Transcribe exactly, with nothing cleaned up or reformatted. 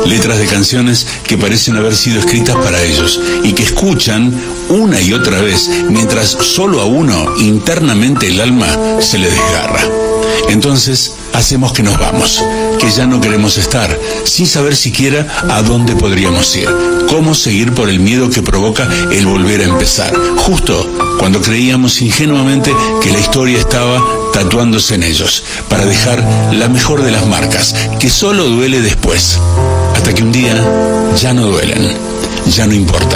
letras de canciones que parecen haber sido escritas para ellos y que escuchan una y otra vez mientras solo a uno internamente el alma se le desgarra. Entonces hacemos que nos vamos, que ya no queremos estar, sin saber siquiera a dónde podríamos ir, cómo seguir por el miedo que provoca el volver a empezar, justo cuando creíamos ingenuamente que la historia estaba tatuándose en ellos, para dejar la mejor de las marcas, que solo duele después, hasta que un día ya no duelen, ya no importa.